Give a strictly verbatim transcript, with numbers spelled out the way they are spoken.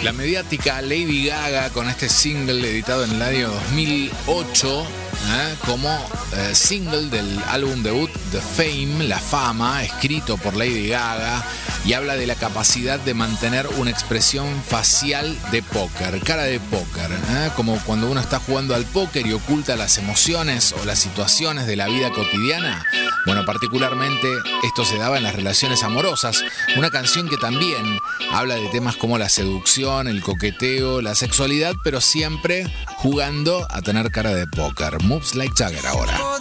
La mediática Lady Gaga con este single editado en el año dos mil ocho ¿eh? como eh, single del álbum debut The Fame, La Fama, escrito por Lady Gaga, y habla de la capacidad de mantener una expresión facial de póker, cara de póker, ¿eh? como cuando uno está jugando al póker y oculta las emociones o las situaciones de la vida cotidiana. Bueno, particularmente esto se daba en las relaciones amorosas, una canción que también habla de temas como la seducción, el coqueteo, la sexualidad, pero siempre jugando a tener cara de póker. Moves Like Jagger ahora.